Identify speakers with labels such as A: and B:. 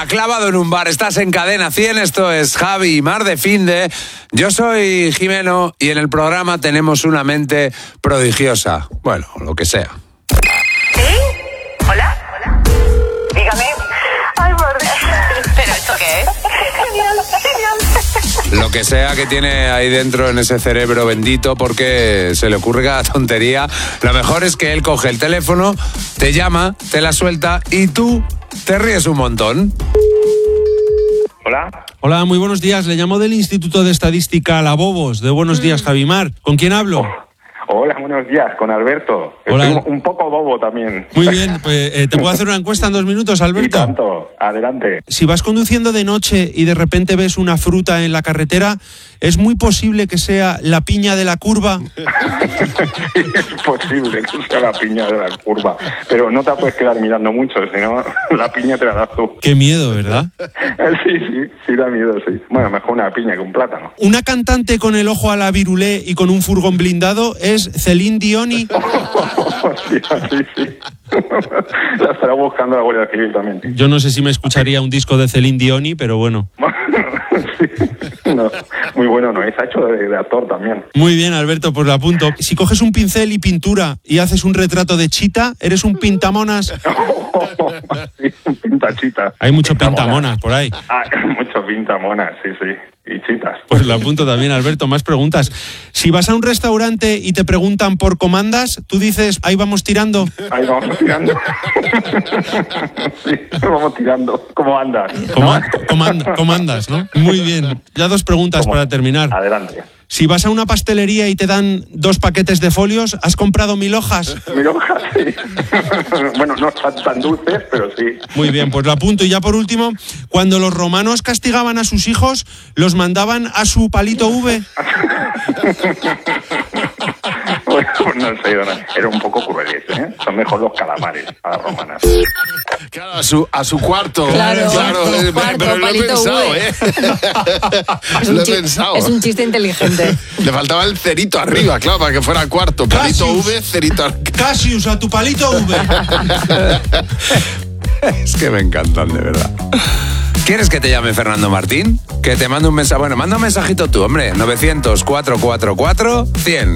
A: mañana, clavado en un bar, estás en Cadena 100, esto es Javi y Mar de Finde. Yo soy Jimeno y en el programa tenemos una mente prodigiosa. Bueno, lo que sea.
B: ¿Sí? ¿Hola? Dígame. Ay, por Dios. ¿Pero esto qué es? Genial.
A: Lo que sea que tiene ahí dentro en ese cerebro bendito, porque se le ocurre cada tontería. Lo mejor es que él coge el teléfono, te llama, te la suelta y tú te ríes un montón.
C: Hola.
D: Hola, muy buenos días. Le llamo del Instituto de Estadística La Bobos. De Buenos Días, Javimar. ¿Con quién hablo?
C: Hola, buenos días, con Alberto.
D: Hola.
C: Estoy un poco bobo también.
D: Muy bien, pues, ¿te puedo hacer una encuesta en 2 minutos, Alberto?
C: Y tanto, adelante.
D: Si vas conduciendo de noche y de repente ves una fruta en la carretera, ¿es muy posible que sea la piña de la curva?
C: Es posible que sea la piña de la curva, pero no te puedes quedar mirando mucho, si no, la piña te la das tú.
D: Qué miedo, ¿verdad?
C: Sí, da miedo, sí. Bueno, mejor una piña que un plátano.
D: Una cantante con el ojo a la virulé y con un furgón blindado es Celine Dion.
C: Sí. La estará buscando la Guardia Civil también.
D: Yo no sé si me escucharía un disco de Celine Dion, pero bueno.
C: Sí. No, muy bueno, ¿no? Está hecho de actor también.
D: Muy bien, Alberto, pues lo apunto. Si coges un pincel y pintura y haces un retrato de chita, ¿eres un pintamonas?
C: Sí, un pintachita.
D: Hay mucho pintamonas por ahí.
C: Mucho pintamonas, sí. Y chitas.
D: Pues lo apunto también, Alberto. Más preguntas. Si vas a un restaurante y te preguntan por comandas, tú dices, ahí vamos tirando.
C: Ahí vamos tirando. Sí, vamos tirando. ¿Cómo andas?
D: ¿Cómo andas, no? Muy bien. Ya 2 preguntas para terminar.
C: Adelante.
D: Si vas a una pastelería y te dan 2 paquetes de folios, ¿has comprado 1000 hojas?
C: 1000 hojas, sí. Bueno, no tan dulces, pero sí.
D: Muy bien, pues lo apunto. Y ya por último, cuando los romanos castigaban a sus hijos, los mandaban a su palito V.
C: Bueno, no sé, era un poco crueles, ¿eh? Son mejor los calamares a las romanas.
E: Claro, a su cuarto.
F: Claro,
E: pero lo he pensado, ¿eh? Lo he pensado.
F: Es un chiste inteligente.
E: Le faltaba el cerito arriba, claro, para que fuera cuarto. Palito V, cerito arriba.
D: Cassius, a tu palito V.
A: Es que me encantan, de verdad. ¿Quieres que te llame Fernando Martín? Que te mande un mensaje. Bueno, manda un mensajito tú, hombre. 900 444 100.